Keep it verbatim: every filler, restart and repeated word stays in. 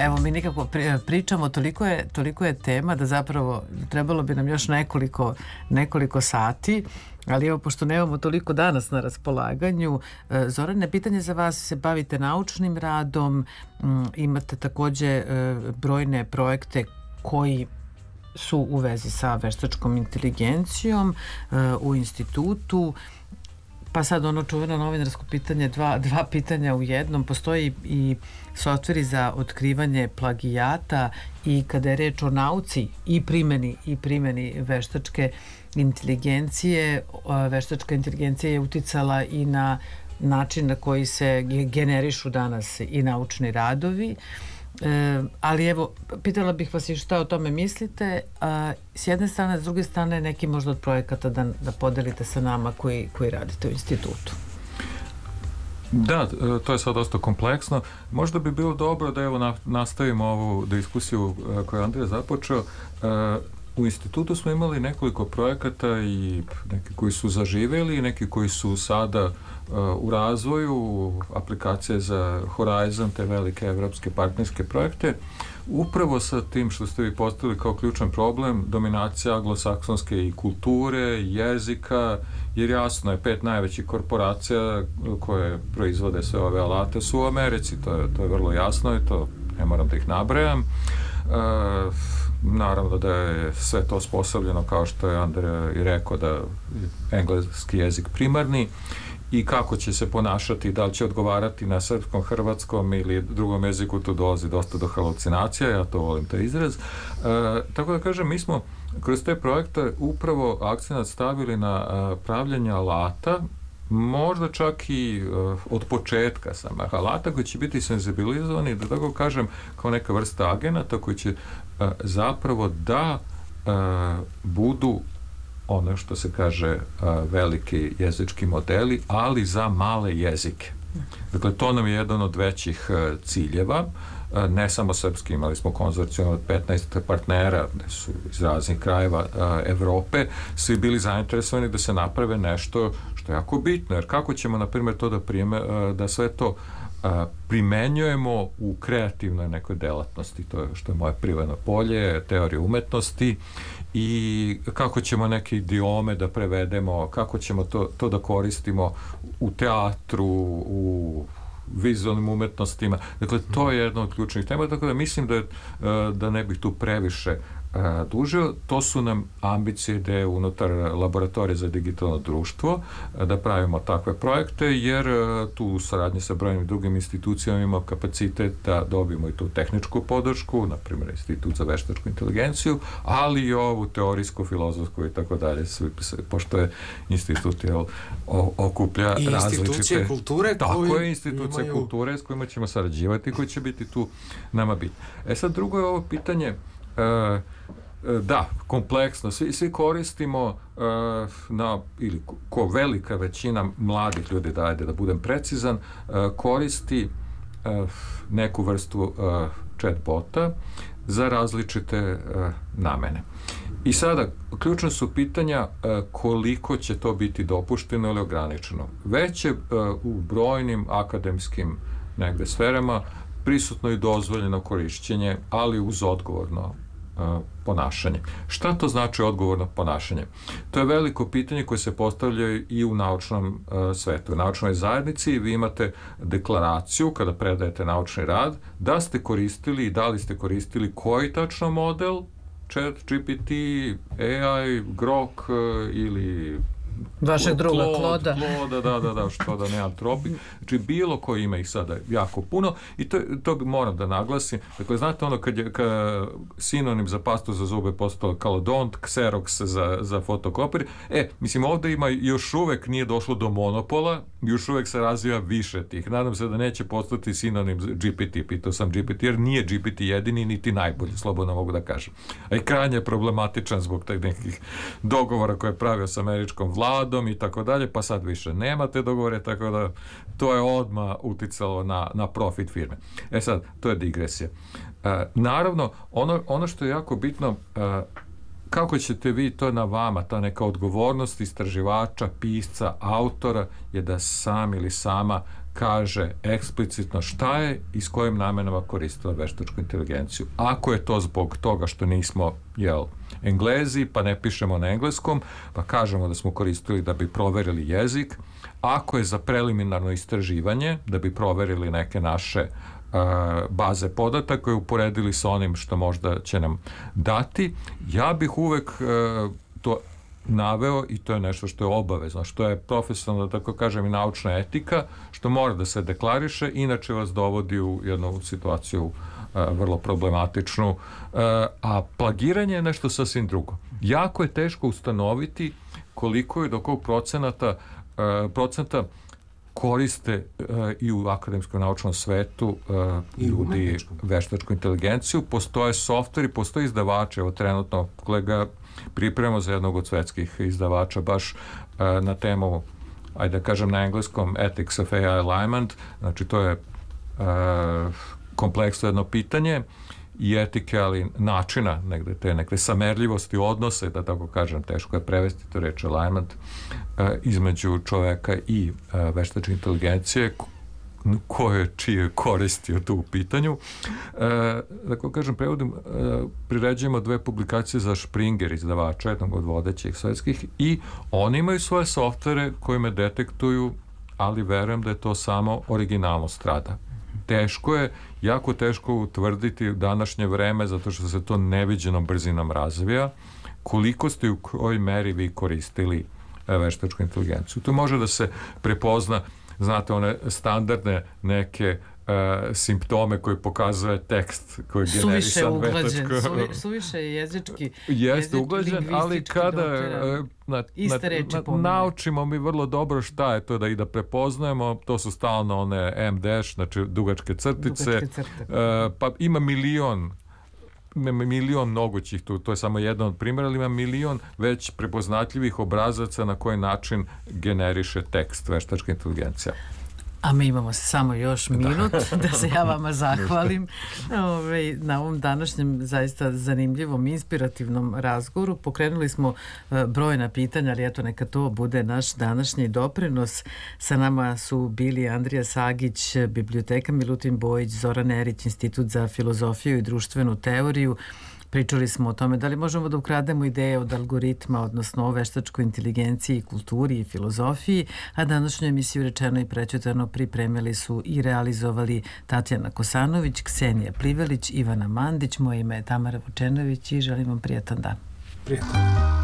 Evo, mi nikako pričamo, toliko je, toliko je tema da zapravo trebalo bi nam još nekoliko, nekoliko sati, ali evo, pošto nemamo toliko danas na raspolaganju, Zorane, pitanje za vas, se bavite naučnim radom, imate takođe brojne projekte koji su u vezi sa veštačkom inteligencijom u institutu. Pa sad ono čuveno novinarsko pitanje, dva, dva pitanja u jednom. Postoji i softveri za otkrivanje plagijata i kada je reč o nauci i primjeni, i primjeni veštačke inteligencije, veštačka inteligencija je uticala i na način na koji se generišu danas i naučni radovi. E, ali evo, pitala bih vas i šta o tome mislite, a, s jedne strane, s druge strane neki možda od projekata da, da podelite sa nama koji, koji radite u institutu. Da, to je sad dosta kompleksno. Možda bi bilo dobro da evo nastavimo ovu diskusiju koju je Andrija započeo. U institutu smo imali nekoliko projekata i neki koji su zaživjeli i neki koji su sada uh, u razvoju, aplikacije za Horizon, te velike evropske partnerske projekte, upravo sa tim što ste vi postavili kao ključan problem, dominacija anglosaksonske i kulture, i jezika, jer jasno je, pet najvećih korporacija koje proizvode sve ove alate su u Americi, to je, to je vrlo jasno i to ne moram da ih nabrajam. Uh, naravno da je sve to sposobljeno, kao što je Andreja i rekao, da je engleski jezik primarni i kako će se ponašati, da li će odgovarati na srpskom, hrvatskom ili drugom jeziku, tu dolazi dosta do halucinacija, ja to volim taj izraz. E, tako da kažem, mi smo kroz te projekte upravo akcenat stavili na a, pravljanje alata, možda čak i uh, od početka samih alata koji će biti senzibilizovani, da tako kažem, kao neka vrsta agenata koji će uh, zapravo da uh, budu ono što se kaže uh, veliki jezički modeli, ali za male jezike. Dakle, to nam je jedan od većih uh, ciljeva. Uh, ne samo srpski, imali smo konzorcijum od petnaest partnera, gde su iz raznih krajeva uh, Evrope, svi bili zainteresovani da se naprave nešto što je jako bitno, jer kako ćemo, na primjer, to da, prijeme, da sve to a, primenjujemo u kreativnoj nekoj delatnosti, to je što je moje privatno polje, teorije umetnosti, i kako ćemo neke idiome da prevedemo, kako ćemo to, to da koristimo u teatru, u vizualnim umetnostima. Dakle, to je jedna od ključnih tema, tako da mislim da, da ne bih tu previše Uh, dužio. To su nam ambicije ideje unutar laboratorija za digitalno društvo, uh, da pravimo takve projekte, jer uh, tu u saradnji sa brojnim drugim institucijama imamo kapacitet da dobijemo i tu tehničku podršku, na primjer Institut za veštačku inteligenciju, ali i ovu teorijsku, filozofsku i tako dalje, pošto je institut jel, o, okuplja I različite... institucije kulture tako je, institucije imaju... kulture s kojima ćemo sarađivati i koji će biti tu nama biti. E sad, drugo je ovo pitanje. Uh, da, kompleksno, svi, svi koristimo uh, na, ili ko velika većina mladih ljudi, da ajde da budem precizan, uh, koristi uh, neku vrstu uh, chatbota za različite uh, namene. I sada, ključno su pitanja uh, koliko će to biti dopušteno ili ograničeno. Već je uh, u brojnim akademskim negde sferama prisutno i dozvoljeno korišćenje, ali uz odgovorno uh, ponašanje. Šta to znači odgovorno ponašanje? To je veliko pitanje koje se postavlja i u naučnom uh, svetu. U naučnoj zajednici vi imate deklaraciju kada predajete naučni rad da ste koristili i da li ste koristili koji tačno model, Chat G P T, A I, Grok uh, ili vašeg druga Kloda. Kloda. da, da, da, što da ne Anthropic. Znači, bilo koji ima ih sada jako puno i to, to moram da naglasim. Dakle, znate ono kad je kad sinonim za pastu za zube postalo Calodont, Xerox za, za fotokopir. E, mislim, ovde ima još uvek nije došlo do monopola, još uvek se razvija više tih. Nadam se da neće postati sinonim G P T. Pitao sam G P T, jer nije G P T jedini, niti najbolji, slobodno mogu da kažem. A i krajnje je problematičan zbog tih nekih dogovora koje je pravio sa američkom vladom i tako dalje, pa sad više nema te dogovore, tako da to je odmah uticalo na, na profit firme. E sad, to je digresija. E, naravno, ono, ono što je jako bitno, e, kako ćete vi, to je na vama, ta neka odgovornost istraživača, pisca, autora, je da sam ili sama kaže eksplicitno šta je i s kojim namenama koristila veštačku inteligenciju. Ako je to zbog toga što nismo, jel, Englezi, pa ne pišemo na engleskom, pa kažemo da smo koristili da bi proverili jezik. Ako je za preliminarno istraživanje, da bi proverili neke naše uh, baze podataka i uporedili sa onim što možda će nam dati, ja bih uvek uh, to naveo i to je nešto što je obavezno, što je profesionalno, da tako kažem, i naučna etika, što mora da se deklariše, inače vas dovodi u jednu situaciju uh, vrlo problematičnu, uh, a plagiranje je nešto sasvim drugo. Jako je teško ustanoviti koliko je do kog procenata, uh, procenta koriste uh, i u akademskom naučnom svetu uh, ljudi veštačku inteligenciju. Postoje softveri, postoje izdavače, evo trenutno kolega pripremamo za jednog od svetskih izdavača baš uh, na temu, ajde da kažem na engleskom, Ethics of A I Alignment, znači to je uh, kompleksno jedno pitanje i etike, ali načina negde te neke samerljivosti odnose, da tako kažem, teško je prevesti to reč alignment, uh, između čoveka i uh, veštačke inteligencije, koje čije koristi tu u pitanju. E, tako kažem, prevodim, e, priređujemo dve publikacije za Springer izdavača, jednog od vodećih svetskih, i oni imaju svoje softvere koje me detektuju, ali verujem da je to samo originalnost rada. Teško je, jako teško utvrditi u današnje vreme, zato što se to neviđenom brzinom razvija, koliko ste u kojoj meri vi koristili veštačku inteligenciju. To može da se prepozna, znate, one standardne neke uh, simptome koji pokazuje tekst koji je generisan veštačko. Suvi, suviše je jezički, jeste uglađen, ali kada uh, na, na, na, naučimo mi vrlo dobro šta je to da i da prepoznajemo, to su stalno one em dash, znači dugačke crtice, dugačke crte. Uh, pa ima milion ima milion mogućih tu, to je samo jedan od primjera, ali ima milion već prepoznatljivih obrazaca na koji način generiše tekst veštačka inteligencija. A mi imamo samo još minut da, da se ja vama zahvalim Ove, na ovom današnjem zaista zanimljivom, inspirativnom razgovoru. Pokrenuli smo uh, brojna pitanja, ali eto neka to bude naš današnji doprinos. Sa nama su bili Andrija Sagić, Biblioteka Milutin Bojić, Zoran Erić, Institut za filozofiju i društvenu teoriju. Pričali smo o tome da li možemo da ukrademo ideje od algoritma, odnosno o veštačkoj inteligenciji, kulturi i filozofiji, a današnju emisiju Rečeno i prećutano pripremili su i realizovali Tatjana Kosanović, Ksenija Plivelić, Ivana Mandić, moje ime je Tamara Vučenović i želim vam prijatan dan. Prijatan.